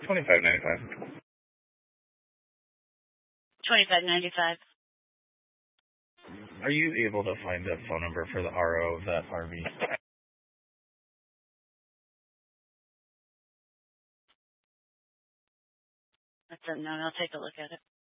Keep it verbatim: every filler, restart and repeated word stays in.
Twenty-five ninety-five. Twenty-five ninety-five. Are you able to find a phone number for the R O of that R V? That's unknown. I'll take a look at it.